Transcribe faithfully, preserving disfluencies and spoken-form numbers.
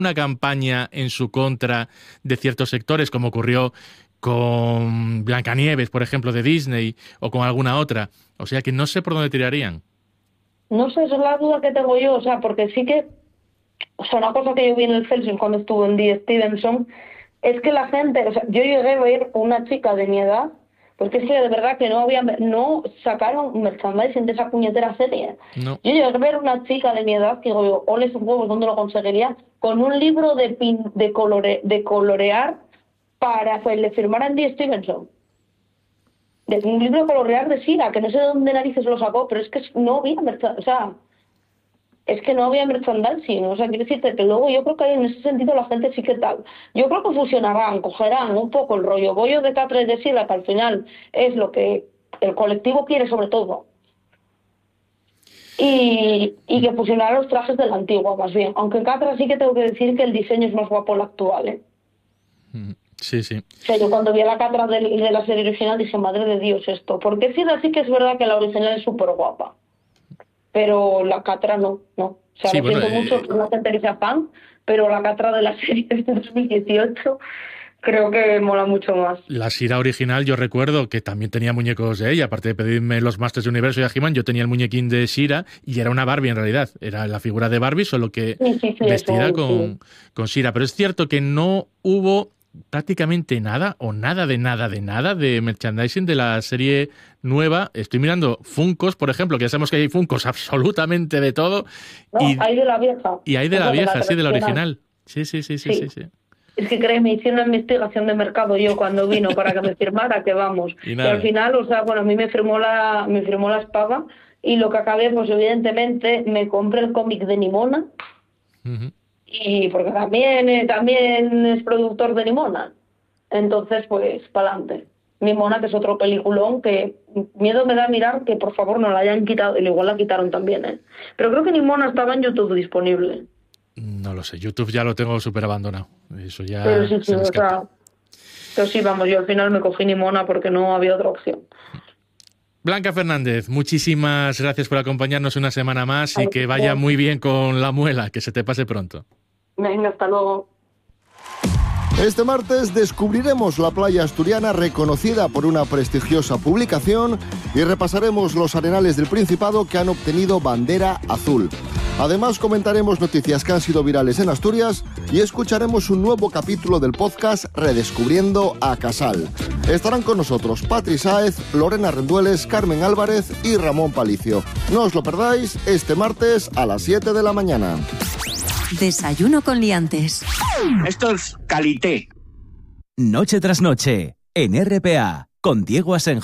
una campaña en su contra de ciertos sectores, como ocurrió con Blancanieves, por ejemplo, de Disney, o con alguna otra. O sea que no sé por dónde tirarían. No sé, esa es la duda que tengo yo, o sea, porque sí que, o sea, una cosa que yo vi en el Celsius cuando estuve en The Stevenson, es que la gente, o sea, yo llegué a ver una chica de mi edad, porque es que de verdad que no había, no sacaron merchandising de esa puñetera serie. No. Yo llegué a ver una chica de mi edad que digo, yo, ole sus huevos, ¿dónde lo conseguiría? Con un libro de pin, de, colore, de colorear para que le firmaran The Stevenson. De un libro de colorear de Sira, que no sé de dónde narices lo sacó, pero es que no había merchandising, o sea, es que no había merchandising, o sea, quiero decirte que luego yo creo que en ese sentido la gente sí que tal. Yo creo que fusionarán, cogerán un poco el rollo bollo de Catra y de Sira, que al final es lo que el colectivo quiere sobre todo, y, y que fusionarán los trajes de la antigua, más bien. Aunque en Catra sí que tengo que decir que el diseño es más guapo el actual, ¿eh? Sí, sí. O sea, yo cuando vi a la Catra de, de la serie original dije, madre de Dios, esto. Porque sí, sí que es verdad que la original es súper guapa, pero la Catra no, no. O sea, Sí, lo bueno, siento eh... mucho por la gente que sea fan, pero la Catra de la serie de dos mil dieciocho creo que mola mucho más. La Sira original, yo recuerdo que también tenía muñecos de ella, aparte de pedirme los Masters de Universo y a He-Man, yo tenía el muñequín de Sira y era una Barbie en realidad, era la figura de Barbie, solo que sí, sí, sí, vestida eso, con, sí. con Sira. Pero es cierto que no hubo prácticamente nada o nada de nada de nada de merchandising de la serie nueva. Estoy mirando Funkos, por ejemplo, que ya sabemos que hay Funkos absolutamente de todo. No, y, hay de la vieja. Y hay de la Esa vieja, la sí, de la tradicional. original. Sí, sí, sí, sí, sí, sí. Es que créeme, hice una investigación de mercado yo cuando vino para que me firmara, que vamos. Y Y, nada. al final, o sea, bueno, a mí me firmó la, me firmó la espada y lo que acabé, pues evidentemente, me compré el cómic de Nimona. Uh-huh. Y porque también, eh, también es productor de Nimona. Entonces, pues, pa'lante. Nimona, que es otro peliculón que miedo me da mirar que por favor no la hayan quitado, y igual la quitaron también, ¿eh? Pero creo que Nimona estaba en YouTube disponible. No lo sé, YouTube ya lo tengo súper abandonado. Eso ya Pero sí, sí, se me o escapa. sea, pero sí, vamos, yo al final me cogí Nimona porque no había otra opción. Blanca Fernández, muchísimas gracias por acompañarnos una semana más y Ay, que vaya bueno. muy bien con la muela, que se te pase pronto. Venga, hasta luego. Este martes descubriremos la playa asturiana reconocida por una prestigiosa publicación y repasaremos los arenales del Principado que han obtenido bandera azul. Además comentaremos noticias que han sido virales en Asturias y escucharemos un nuevo capítulo del podcast Redescubriendo a Casal. Estarán con nosotros Patri Sáez, Lorena Rendueles, Carmen Álvarez y Ramón Palicio. No os lo perdáis este martes a las siete de la mañana. Desayuno con liantes. Esto es calité. Noche tras noche, en R P A, con Diego Asenjo.